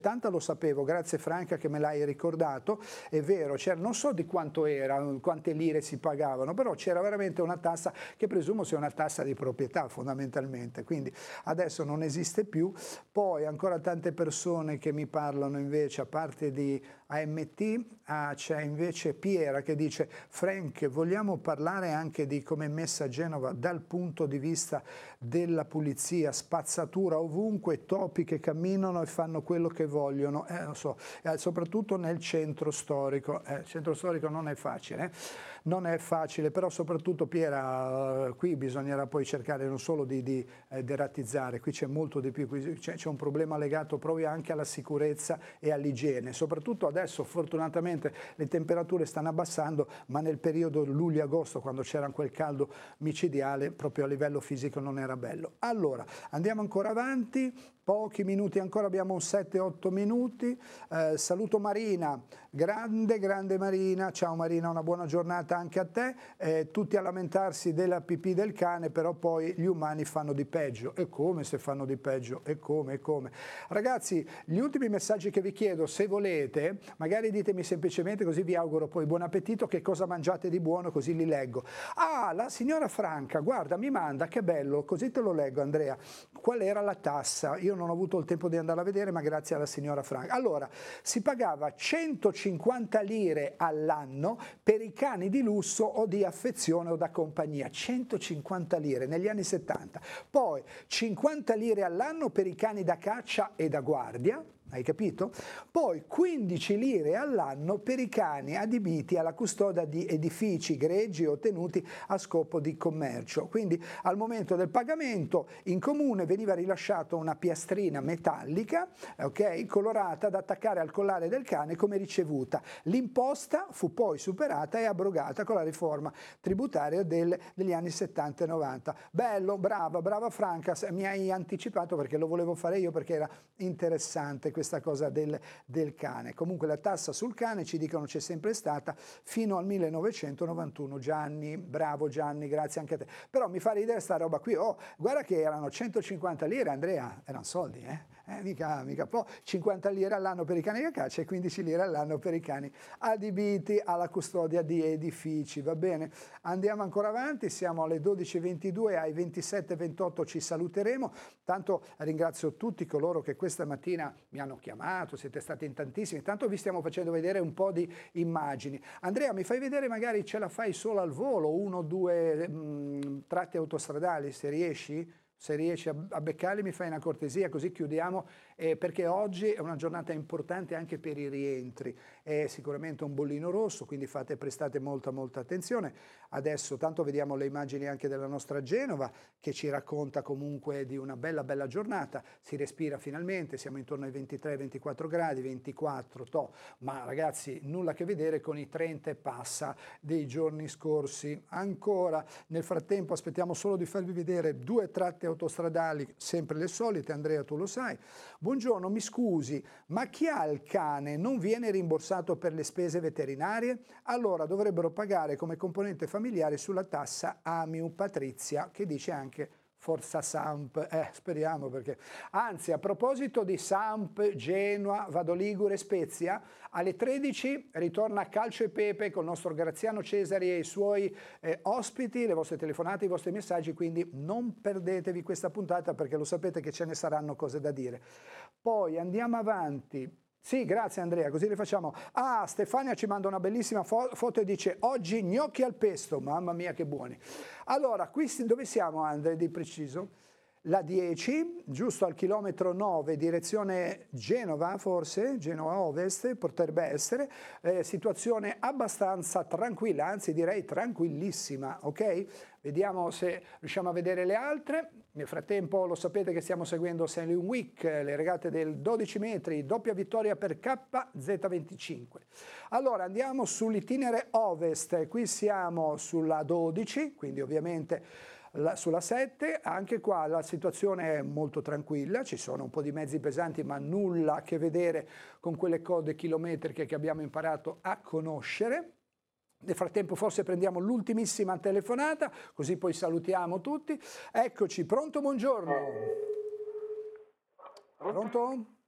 70 lo sapevo, grazie Franca che me l'hai ricordato, è vero, non so di quanto era, quante lire si pagavano, però c'era veramente una tassa che presumo sia una tassa di proprietà fondamentalmente, quindi adesso non esiste più. Poi ancora tante persone che mi parlano invece, a parte di AMT, c'è invece Piera che dice: Frank, vogliamo parlare anche di come è messa Genova dal punto di vista della pulizia, spazzatura ovunque, topi che camminano e fanno quello che vogliono, lo so, soprattutto nel centro storico. Il centro storico non è facile, non è facile, però soprattutto Piera, qui bisognerà poi cercare non solo di derattizzare, qui c'è molto di più, c'è un problema legato proprio anche alla sicurezza e all'igiene, soprattutto adesso fortunatamente le temperature stanno abbassando, ma nel periodo luglio-agosto, quando c'era quel caldo micidiale, proprio a livello fisico non era bello. Allora, andiamo ancora avanti, pochi minuti ancora, abbiamo un 7-8 minuti. Saluto Marina, grande Marina, ciao Marina, una buona giornata anche a te. Tutti a lamentarsi della pipì del cane, però poi gli umani fanno di peggio. E come se fanno di peggio? E come? Ragazzi, gli ultimi messaggi che vi chiedo, se volete, magari ditemi semplicemente, così vi auguro poi buon appetito, che cosa mangiate di buono, così li leggo. Ah, la signora Franca, guarda, mi manda, che bello, così te lo leggo Andrea, qual era la tassa? Io non ho avuto il tempo di andare a vedere, ma grazie alla signora Franca. Allora, si pagava 150 lire all'anno per i cani di lusso o di affezione o da compagnia, 150 lire negli anni 70. Poi 50 lire all'anno per i cani da caccia e da guardia, hai capito? Poi 15 lire all'anno per i cani adibiti alla custodia di edifici, greggi o tenuti a scopo di commercio. Quindi al momento del pagamento in comune veniva rilasciata una piastrina metallica, okay, colorata da attaccare al collare del cane come ricevuta. L'imposta fu poi superata e abrogata con la riforma tributaria degli anni 70 e 90. Bello, brava Franca, mi hai anticipato perché lo volevo fare io, perché era interessante questa cosa del cane. Comunque la tassa sul cane, ci dicono, c'è sempre stata fino al 1991. Gianni, bravo Gianni, grazie anche a te. Però mi fa ridere sta roba qui. Oh, guarda che erano 150 lire, Andrea, erano soldi, mica po'. 50 lire all'anno per i cani da caccia e 15 lire all'anno per i cani adibiti alla custodia di edifici, va bene? Andiamo ancora avanti, siamo alle 12:22, ai 27:28 ci saluteremo. Tanto ringrazio tutti coloro che questa mattina mi hanno chiamato, siete stati in tantissimi, tanto vi stiamo facendo vedere un po' di immagini. Andrea, mi fai vedere, magari ce la fai solo al volo, 1 o 2 tratti autostradali, se riesci? Se riesci a beccarli mi fai una cortesia, così chiudiamo, perché oggi è una giornata importante anche per i rientri. È sicuramente un bollino rosso, quindi prestate molta attenzione. Adesso tanto vediamo le immagini anche della nostra Genova, che ci racconta comunque di una bella giornata. Si respira finalmente, siamo intorno ai 23-24 gradi, 24, ma ragazzi nulla a che vedere con i 30 e passa dei giorni scorsi. Ancora, nel frattempo aspettiamo solo di farvi vedere 2 tratte autostradali, sempre le solite, Andrea tu lo sai. Buongiorno, mi scusi, ma chi ha il cane non viene rimborsato per le spese veterinarie? Allora dovrebbero pagare come componente familiare sulla tassa AMIU. Patrizia, che dice anche Forza Samp, speriamo, perché anzi, a proposito di Samp, Genoa, Vado Ligure, Spezia, alle 13 ritorna Calcio e Pepe con il nostro Graziano Cesari e i suoi ospiti, le vostre telefonate, i vostri messaggi, quindi non perdetevi questa puntata, perché lo sapete che ce ne saranno cose da dire. Poi andiamo avanti. Sì, grazie Andrea, così le facciamo. Ah, Stefania ci manda una bellissima foto e dice: oggi gnocchi al pesto, mamma mia che buoni. Allora, qui dove siamo Andrea di preciso? La 10, giusto al chilometro 9, direzione Genova, forse, Genova Ovest, potrebbe essere, situazione abbastanza tranquilla, anzi direi tranquillissima, ok? Vediamo se riusciamo a vedere le altre. Nel frattempo lo sapete che stiamo seguendo Sailing Week, le regate del 12 metri, doppia vittoria per KZ25. Allora andiamo sull'itinere Ovest, qui siamo sulla 12, quindi ovviamente sulla 7, anche qua la situazione è molto tranquilla, ci sono un po' di mezzi pesanti ma nulla a che vedere con quelle code chilometriche che abbiamo imparato a conoscere. Nel frattempo forse prendiamo l'ultimissima telefonata, così poi salutiamo tutti. Eccoci, pronto, buongiorno. Pronto?